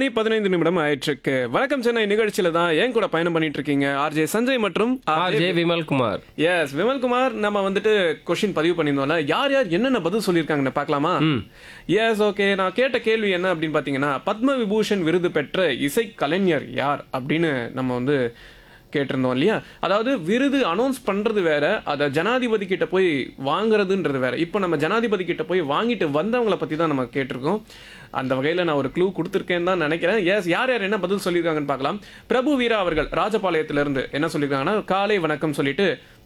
8:15 ஆயிட்டிருக்கு. வணக்கம் சென்னை நிகழ்ச்சியில தான் என் கூட பயணம் பண்ணிட்டு இருக்கீங்க ஆர்ஜே சஞ்சய் மற்றும் ஆர்ஜே விமல்குமார். எஸ் விமல்குமார். நம்ம வந்துட்டு கொஸ்டின் பதிவு பண்ணியிருந்தோம்ல, யார் யார் என்னென்ன பதில் சொல்லியிருக்காங்கன்னு பார்க்கலாமா? S, okay. நான் கேட்ட கேள்வி என்ன அப்படின்னு பார்த்தீங்கன்னா, பத்ம விபூஷன் விருது பெற்ற இசை கலைஞர் யார் அப்படின்னு நம்ம வந்து கேட்டிருந்தோம் இல்லையா? அதாவது விருது அனௌன்ஸ் பண்றது வேற, அதை ஜனாதிபதி கிட்ட போய் வாங்குறதுன்றது வேற. இப்போ நம்ம ஜனாதிபதி கிட்ட போய் வாங்கிட்டு வந்தவங்களை பத்தி தான் நம்ம கேட்டிருக்கோம். அந்த வகையில் நான் ஒரு க்ளூ கொடுத்துருக்கேன்னு தான் நினைக்கிறேன். எஸ், யார் யார் என்ன பதில் சொல்லியிருக்காங்கன்னு பார்க்கலாம். பிரபு வீரா அவர்கள் ராஜபாளையத்திலிருந்து என்ன சொல்லியிருக்காங்கன்னா, காலை வணக்கம் சொல்லிட்டு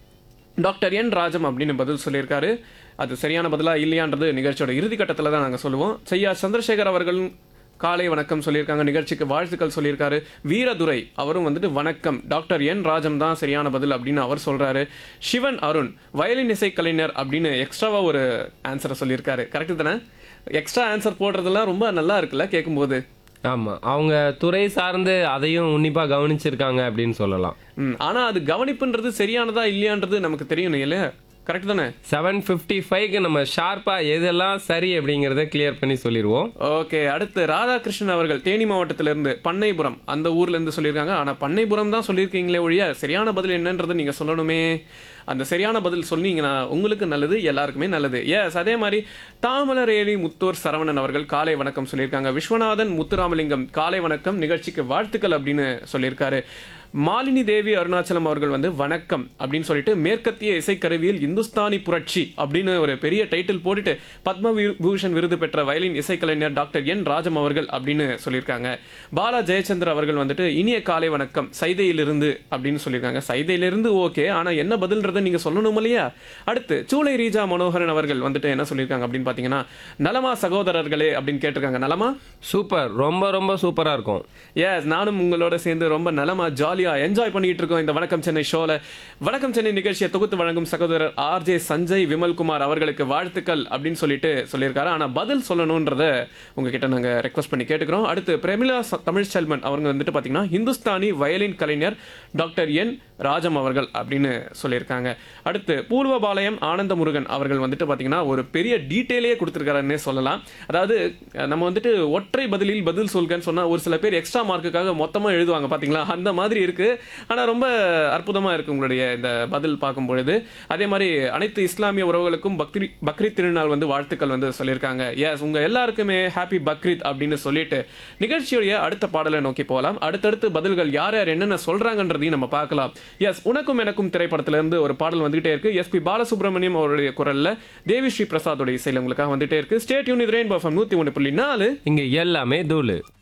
டாக்டர் என் ராஜம் அப்படின்னு பதில் சொல்லியிருக்காரு. அது சரியான பதிலா இல்லையான்றது நிகழ்ச்சியோட இறுதி கட்டத்தில் தான் நாங்கள் சொல்லுவோம். செய்யா சந்திரசேகர் அவர்கள் காலை வணக்கம் சொல்லியிருக்காங்க, நிகழ்ச்சிக்கு வாழ்த்துக்கள் சொல்லியிருக்காரு. வீரதுரை அவரும் வந்துட்டு வணக்கம், டாக்டர் என் ராஜம் தான் சரியான பதில் அப்படின்னு அவர் சொல்றாரு. சிவன் அருண் வயலின் இசை கலைஞர் அப்படின்னு எக்ஸ்ட்ராவா ஒரு ஆன்சரை சொல்லியிருக்காரு. கரெக்டு தானே? எக்ஸ்ட்ரா ஆன்சர் போடுறதெல்லாம் ரொம்ப நல்லா இருக்குல்ல கேட்கும்போது. ஆமா, அவங்க துறை சார்ந்து அதையும் உன்னிப்பா கவனிச்சிருக்காங்க அப்படின்னு சொல்லலாம். ஆனா அது கவனிப்புன்றது சரியானதா இல்லையான்றது நமக்கு தெரியணும் இல்லையா? கரெக்ட் தானே? 7:55க்கு நம்ம ஷார்ப்பா எதெல்லாம் சரி அப்படிங்கறத கிளியர் பண்ணி சொல்லிடுவோம். ஓகே. அடுத்து ராதாகிருஷ்ணன் அவர்கள் தேனி மாவட்டத்திலிருந்து பண்ணைபுரம் அந்த ஊர்ல இருந்து சொல்லியிருக்காங்க. ஆனா பண்ணைபுரம் தான் சொல்லியிருக்கீங்களே ஒழிய சரியான பதில் என்னன்றது நீங்க சொல்லணுமே. அந்த சரியான பதில் சொன்னீங்கன்னா உங்களுக்கு நல்லது, எல்லாருக்குமே நல்லது. எஸ், அதே மாதிரி தாமலரேலி முத்தூர் சரவணன் அவர்கள் காலை வணக்கம் சொல்லியிருக்காங்க. விஸ்வநாதன் முத்துராமலிங்கம் காலை வணக்கம், நிகழ்ச்சிக்கு வாழ்த்துக்கள் அப்படின்னு சொல்லியிருக்காரு. மாலினி தேவி அருணாச்சலம் அவர்கள் வந்து வணக்கம் அப்படின்னு சொல்லிட்டு மேற்கத்திய இசைக்கருவியில் இந்துஸ்தானி புரட்சி அப்படின்னு ஒரு பெரிய டைட்டில் போட்டுட்டு பத்ம விபூஷன் விருது பெற்ற வயலின் இசைக்கலைஞர் டாக்டர் என் ராஜம் அவர்கள் அப்படின்னு சொல்லியிருக்காங்க. பாலா ஜெயச்சந்திர அவர்கள் வந்துட்டு இனிய காலை வணக்கம் சைதையிலிருந்து அப்படின்னு சொல்லியிருக்காங்க. சைதையிலிருந்து ஓகே, ஆனா என்ன பதில்ன்றதை நீங்க சொல்லணும் இல்லையா? அடுத்து சூளை ரீஜா மனோகரன் அவர்கள் வந்துட்டு என்ன சொல்லியிருக்காங்க அப்படின்னு பாத்தீங்கன்னா, நலமா சகோதரர்களே அப்படின்னு கேட்டிருக்காங்க. நலமா? சூப்பர், ரொம்ப ரொம்ப சூப்பரா இருக்கும். எஸ், நானும் உங்களோட சேர்ந்து ரொம்ப நலமா ஜாலியா என்ஜாய் பண்ணிட்டு இருக்கோம் இந்த வணக்கம் சென்னை ஷோல. வணக்கம் சென்னை நிகழ்ச்சியை தொகுத்து வழங்கும் சகோதரர் ஆர்ஜே சஞ்சய் விமல்குமார் அவர்களுக்கு வாழ்த்துக்கள் அப்படின்னு சொல்லிட்டு சொல்லியிருக்காரு. ஆனா பதில் சொல்லணும்ன்றத உங்ககிட்ட நாங்க ரெக்வஸ்ட் பண்ணி கேட்டுக்கிறோம். அடுத்து பிரமிளா தமிழ்ச்செல்வன் அவங்க வந்துட்டு பாத்தீங்கன்னா, இந்துஸ்தானி வயலின் கலைஞர் டாக்டர் என் ராஜம் அவர்கள் அப்படின்னு சொல்லியிருக்காங்க. அடுத்து பூர்வபாளையம் ஆனந்த முருகன் அவர்கள் வந்துட்டு பாத்தீங்கன்னா ஒரு பெரிய டீட்டெயிலே கொடுத்துருக்காருன்னே சொல்லலாம். அதாவது நம்ம வந்துட்டு ஒற்றை பதிலில் பதில் சொல்கன்னு சொன்னா ஒரு சில பேர் எக்ஸ்ட்ரா மார்க்குக்காக மொத்தமா எழுதுவாங்க பாத்தீங்களா, அந்த மாதிரி இருக்கு. ஆனா ரொம்ப அற்புதமா இருக்கு உங்களுடைய இந்த பதில் பார்க்கும் பொழுது. அதே மாதிரி அனைத்து இஸ்லாமிய உறவுகளுக்கும் பக்ரீத் திருநாள் வந்து வாழ்த்துக்கள் வந்து சொல்லியிருக்காங்க. எஸ், உங்க எல்லாருக்குமே ஹாப்பி பக்ரீத் அப்படின்னு சொல்லிட்டு நிகழ்ச்சியுடைய அடுத்த பாடலை நோக்கி போகலாம். அடுத்தடுத்து பதில்கள் யார் யார் என்னென்ன சொல்றாங்கன்றதையும் நம்ம பார்க்கலாம். எஸ், உனக்கும் எனக்கும் திரைப்படத்திலிருந்து ஒரு பாடல் வந்துகிட்டே இருக்கு. எஸ்பி பாலசுப்ரமணியம் அவருடைய குரல்ல தேவி ஸ்ரீ பிரசாதோட இசையில உங்களுக்காக வந்துட்டே இருக்கு. Stay tune with rainbow FM 101.4. இங்க எல்லாமே தூளு.